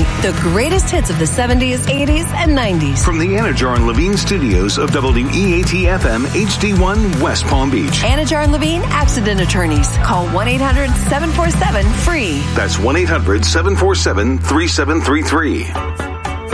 The greatest hits of the 70s, 80s, and 90s. From the Anajar and Levine studios of WEAT-FM HD1 West Palm Beach. Anajar and Levine Accident Attorneys. Call 1-800-747-FREE. That's 1-800-747-3733.